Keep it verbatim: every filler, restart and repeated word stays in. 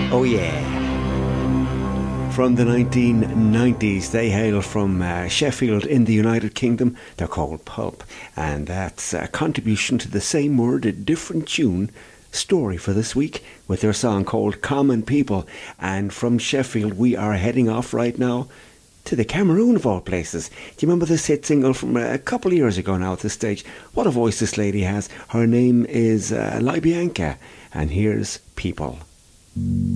Oh yeah. From the nineteen nineties, they hail from uh, Sheffield in the United Kingdom. They're called Pulp, and that's a contribution to the same word, a different tune story for this week with their song called Common People. And from Sheffield we are heading off right now to the Cameroon of all places. Do you remember this hit single from a couple of years ago now at this stage? What a voice this lady has. Her name is uh, Libianca, and here's People.